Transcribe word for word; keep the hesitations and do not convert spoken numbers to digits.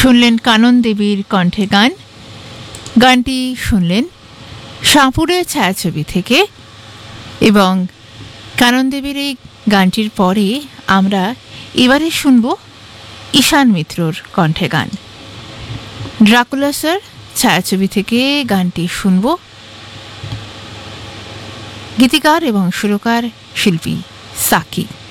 শুনলেন কানন দেবীর কণ্ঠে গান। গানটি শুনলেন সাপুড়ের ছায়াছবি থেকে। এবং কানন দেবীর এই গানটির পরে আমরা এবারে শুনব ঈশান মিত্রর কণ্ঠে গান। ড্রাকুলা স্যার ছায়াছবি থেকে গানটি শুনব। গীতিকার এবং সুরকার শিল্পী সাকি।